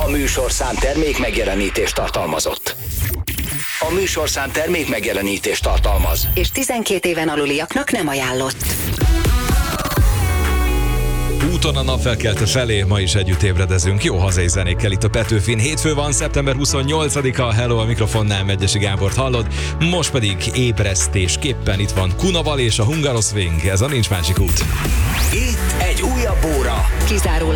A műsorszám termék megjelenítést tartalmazott. A műsorszám termék megjelenítést tartalmaz. És 12 éven aluliaknak nem ajánlott. Úton a napfelkelte felé, ma is együtt ébredezünk jó hazai zenékkel itt a Petőfin. Hétfő van, szeptember 28-a, hello, a mikrofonnál Megyesi Gábort hallod, most pedig ébresztésképpen itt van Kunaval és a Hungaroswing, ez a Nincs Másik Út. Itt egy újabb óra. Kizárólag